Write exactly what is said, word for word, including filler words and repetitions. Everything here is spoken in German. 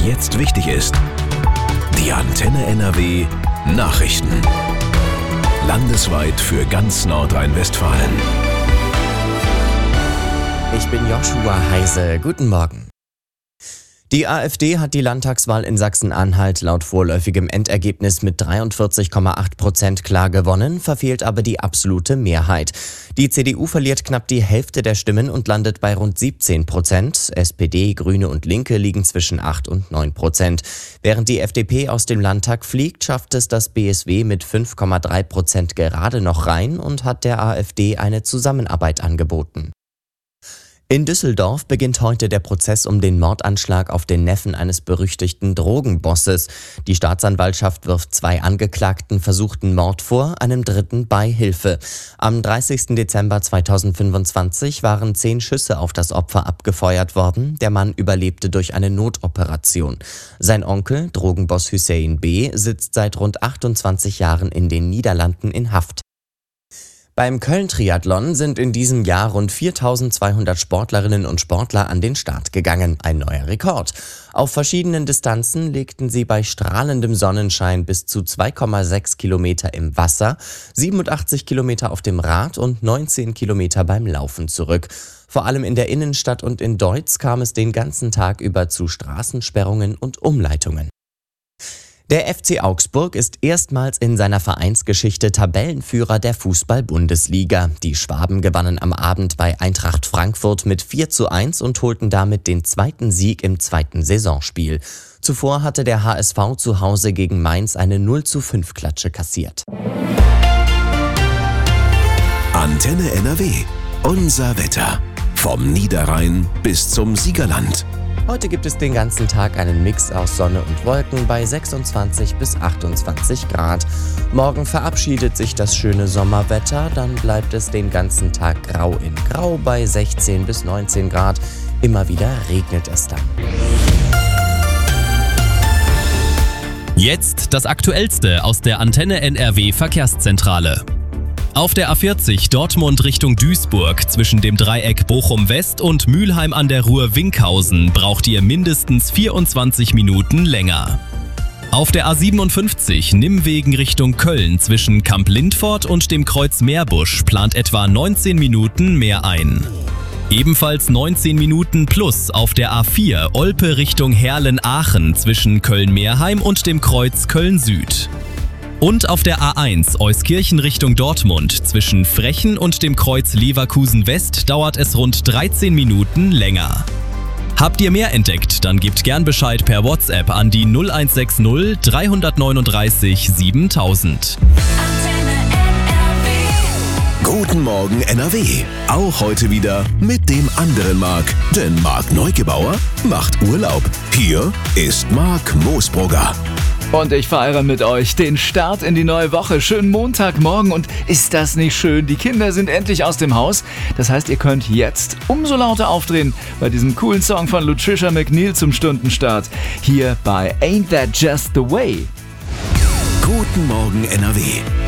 jetzt wichtig ist. Die Antenne N R W Nachrichten. Landesweit für ganz Nordrhein-Westfalen. Ich bin Joshua Heise. Guten Morgen. Die AfD hat die Landtagswahl in Sachsen-Anhalt laut vorläufigem Endergebnis mit dreiundvierzig Komma acht Prozent klar gewonnen, verfehlt aber die absolute Mehrheit. Die C D U verliert knapp die Hälfte der Stimmen und landet bei rund siebzehn Prozent. S P D, Grüne und Linke liegen zwischen acht und neun Prozent. Während die F D P aus dem Landtag fliegt, schafft es das B S W mit fünf Komma drei Prozent gerade noch rein und hat der AfD eine Zusammenarbeit angeboten. In Düsseldorf beginnt heute der Prozess um den Mordanschlag auf den Neffen eines berüchtigten Drogenbosses. Die Staatsanwaltschaft wirft zwei Angeklagten versuchten Mord vor, einem dritten Beihilfe. Am dreißigsten Dezember zweitausendfünfundzwanzig waren zehn Schüsse auf das Opfer abgefeuert worden. Der Mann überlebte durch eine Notoperation. Sein Onkel, Drogenboss Hussein B., sitzt seit rund achtundzwanzig Jahren in den Niederlanden in Haft. Beim Köln-Triathlon sind in diesem Jahr rund viertausendzweihundert Sportlerinnen und Sportler an den Start gegangen. Ein neuer Rekord. Auf verschiedenen Distanzen legten sie bei strahlendem Sonnenschein bis zu zwei Komma sechs Kilometer im Wasser, siebenundachtzig Kilometer auf dem Rad und neunzehn Kilometer beim Laufen zurück. Vor allem in der Innenstadt und in Deutz kam es den ganzen Tag über zu Straßensperrungen und Umleitungen. Der F C Augsburg ist erstmals in seiner Vereinsgeschichte Tabellenführer der Fußball-Bundesliga. Die Schwaben gewannen am Abend bei Eintracht Frankfurt mit vier zu eins und holten damit den zweiten Sieg im zweiten Saisonspiel. Zuvor hatte der H S V zu Hause gegen Mainz eine null zu fünf Klatsche kassiert. Antenne N R W. Unser Wetter. Vom Niederrhein bis zum Siegerland. Heute gibt es den ganzen Tag einen Mix aus Sonne und Wolken bei sechsundzwanzig bis achtundzwanzig Grad. Morgen verabschiedet sich das schöne Sommerwetter, dann bleibt es den ganzen Tag grau in grau bei sechzehn bis neunzehn Grad. Immer wieder regnet es dann. Jetzt das Aktuellste aus der Antenne N R W Verkehrszentrale. Auf der A vierzig Dortmund Richtung Duisburg zwischen dem Dreieck Bochum-West und Mülheim an der Ruhr-Winkhausen braucht ihr mindestens vierundzwanzig Minuten länger. Auf der A siebenundfünfzig Nimwegen Richtung Köln zwischen Kamp-Lindfort und dem Kreuz Meerbusch plant etwa neunzehn Minuten mehr ein. Ebenfalls neunzehn Minuten plus auf der A vier Olpe Richtung Herlen-Aachen zwischen Köln-Meerheim und dem Kreuz Köln-Süd. Und auf der A eins Euskirchen Richtung Dortmund zwischen Frechen und dem Kreuz Leverkusen West dauert es rund dreizehn Minuten länger. Habt ihr mehr entdeckt, dann gebt gern Bescheid per WhatsApp an die null eins sechs null drei neun drei siebentausend. Guten Morgen N R W. Auch heute wieder mit dem anderen Marc. Denn Marc Neugebauer macht Urlaub. Hier ist Marc Moosbrugger. Und ich feiere mit euch den Start in die neue Woche. Schönen Montagmorgen und ist das nicht schön? Die Kinder sind endlich aus dem Haus. Das heißt, ihr könnt jetzt umso lauter aufdrehen bei diesem coolen Song von Lutricia McNeil zum Stundenstart. Hier bei Ain't That Just The Way. Guten Morgen N R W.